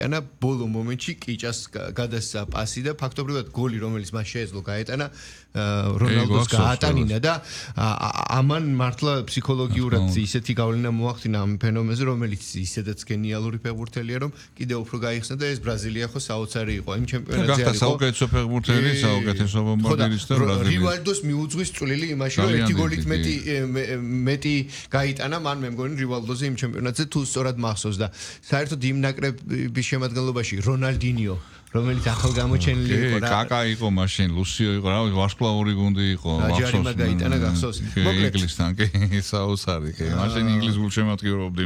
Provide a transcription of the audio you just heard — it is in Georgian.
ანა ბოლო მომენტში კიჭას გადასცა პასი და ფაქტობრივად გოლი რომელიც მას შეეძლო გაეტანა რონალდოს გაატანინა და ამან მართლა ფსიქოლოგიურად ისეთი გავლენა მოახდინა ამ ფენომენზე რომელიც ისედაც გენიალური ფეხბურთელია რომ კიდევ უფრო გაიხსნა და ეს ბრაზილია ხო საოცარი იყო იმ ჩემპიონატზე გახდა საუკეთესო ფეხბურთელი საუკეთესო ბომბარდირი და ბრაზილია რივალდოს მიუძღვის წვლილი იმაში რომ ერთი გოლით მეტი გაიტანა მან მე მგონი რივალდოზე იმ ჩემპიონატზე თუ სწორად მახსოვს და საერთოდ იმ ნაკრების შემადგენლობაში რონალდინიო რომელიც ახალ გამოჩენილი იყო რა კაკა იყო მაშინ ლუსიო იყო რა ვარსკვლავური გუნდი იყო მახსოვს გაიტანა გახსოვს მოკლედ ინგლისთან კი საოცარი კი მაშინ ინგლისურ შემოადგენლობდი